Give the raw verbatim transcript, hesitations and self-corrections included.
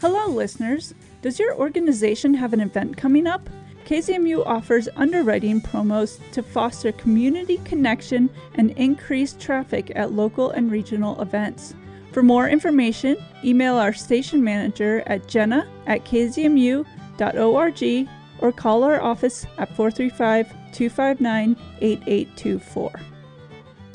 Hello, listeners. Does your organization have an event coming up? K Z M U offers underwriting promos to foster community connection and increase traffic at local and regional events. For more information, email our station manager at jenna at k z m u dot org or call our office at four three five, two five nine, eight eight two four.